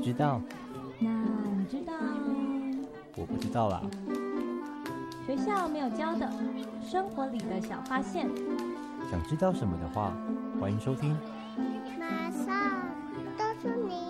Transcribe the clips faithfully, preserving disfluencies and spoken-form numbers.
知道？ 那你知道？ 我不知道啦。 学校没有教的，生活里的小发现。 想知道什么的话，欢迎收听。 马上告诉你。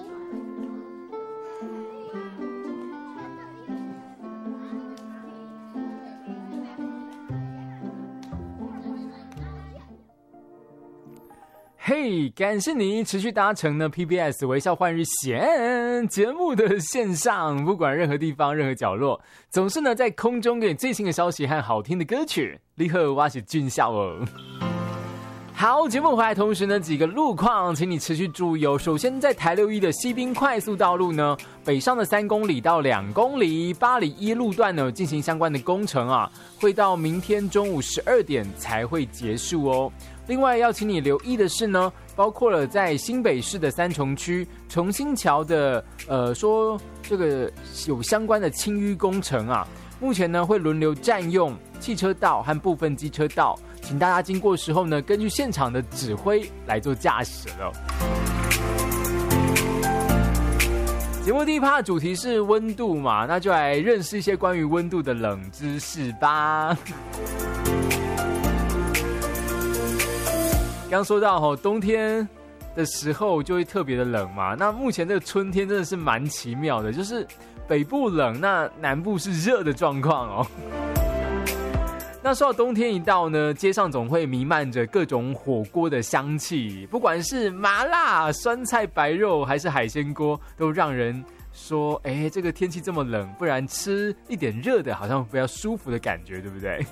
嘿、hey, 感谢你持续搭乘呢 P B S 微笑换日线节目的线上，不管任何地方任何角落，总是呢在空中给你最新的消息和好听的歌曲。你好，我是俊孝哦。好，节目回来同时呢，几个路况请你持续注意哦。首先在台六一的西滨快速道路呢，北上的三公里到两公里，八里一路段呢进行相关的工程啊，会到明天中午十二点才会结束哦。另外要请你留意的是呢，包括了在新北市的三重区重新桥的呃说这个有相关的清淤工程啊，目前呢会轮流占用汽车道和部分机车道，请大家经过时候呢，根据现场的指挥来做驾驶了。节目第一趴主题是温度嘛，那就来认识一些关于温度的冷知识吧。刚说到吼，冬天的时候就会特别的冷嘛。那目前这个春天真的是蛮奇妙的，就是北部冷，那南部是热的状况哦。那说到冬天一到呢，街上总会弥漫着各种火锅的香气，不管是麻辣、酸菜白肉还是海鲜锅，都让人说，哎，这个天气这么冷，不然吃一点热的，好像比较舒服的感觉，对不对？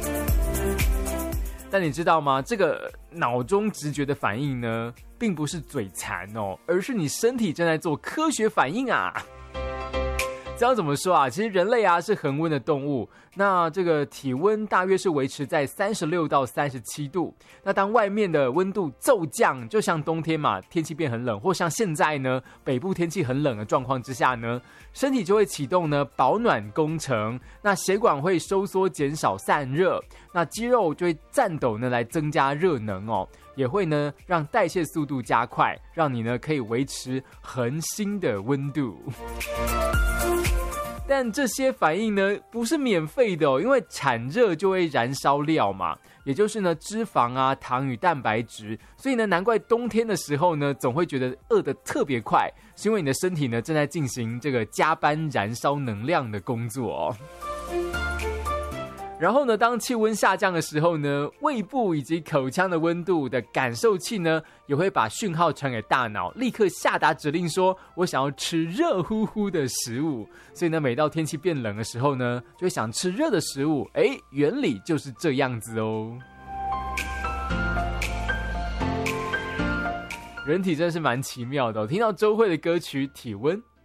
但你知道吗？这个脑中直觉的反应呢，并不是嘴馋哦，而是你身体正在做科学反应啊。这样怎么说啊？其实人类啊是恒温的动物，那这个体温大约是维持在三十六到三十七度。那当外面的温度骤降，就像冬天嘛，天气变很冷，或像现在呢，北部天气很冷的状况之下呢，身体就会启动呢保暖工程，那血管会收缩减少散热，那肌肉就会颤抖呢来增加热能哦，也会呢让代谢速度加快，让你呢可以维持恒心的温度。但这些反应呢不是免费的哦，因为产热就会燃烧料嘛，也就是呢脂肪啊、糖与蛋白质，所以呢难怪冬天的时候呢总会觉得饿得特别快，是因为你的身体呢正在进行这个加班燃烧能量的工作哦。然后呢，当气温下降的时候呢，胃部以及口腔的温度的感受器呢，也会把讯号传给大脑，立刻下达指令说，我想要吃热乎乎的食物。所以呢，每到天气变冷的时候呢，就会想吃热的食物。哎，原理就是这样子哦。人体真是蛮奇妙的哦，听到周蕙的歌曲《体温》。